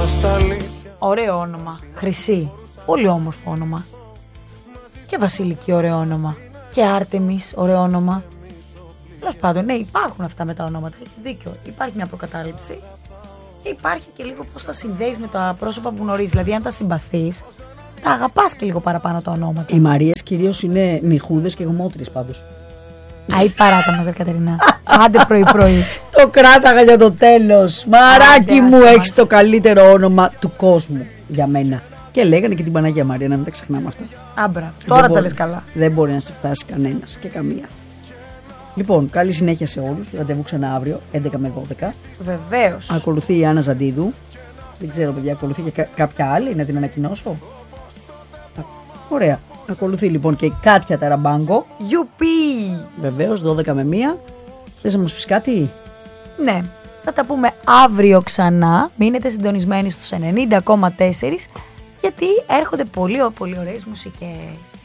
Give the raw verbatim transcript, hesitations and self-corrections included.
Ωραίο όνομα. Χρυσή. Πολύ όμορφο όνομα. Και Βασιλική, ωραίο όνομα. Και Άρτεμις, ωραίο όνομα. Τέλος πάντων, ναι, υπάρχουν αυτά με τα ονόματα. Έχεις δίκιο. Υπάρχει μια προκατάληψη. Και υπάρχει και λίγο πώς τα συνδέεις με τα πρόσωπα που γνωρίζεις. Δηλαδή, αν τα συμπαθείς, τα αγαπάς και λίγο παραπάνω τα ονόματα. Οι Μαρίες κυρίως είναι νυχούδες και γομότριες πάντως. Αϊ, παράτα μας, Κατερίνα. Άντε πρωί-πρωί. Το κράταγα για το τέλος. Μαράκι μου, έχεις το καλύτερο όνομα του κόσμου για μένα. Και λέγανε και την Παναγία Μαρία, να μην τα ξεχνάμε αυτά. Άμπρα, τώρα τα λες καλά. Δεν μπορεί να σε φτάσει κανένας και καμία. Λοιπόν, καλή συνέχεια σε όλους. Ραντεβού ξανά αύριο, έντεκα με δώδεκα. Βεβαίως. Ακολουθεί η Άννα Ζαντίδου. Δεν ξέρω, παιδιά, ακολουθεί και κα- κάποια άλλη, να την ανακοινώσω. Α, ωραία. Ακολουθεί λοιπόν και η Κάτια Ταραμπάγκο. Γιουπί! Βεβαίως, δώδεκα με μία. Θες να μας πεις κάτι? Ναι, θα τα πούμε αύριο ξανά. Μείνετε συντονισμένοι στους ενενήντα κόμμα τέσσερα, γιατί έρχονται πολύ, πολύ ωραίες μουσικές.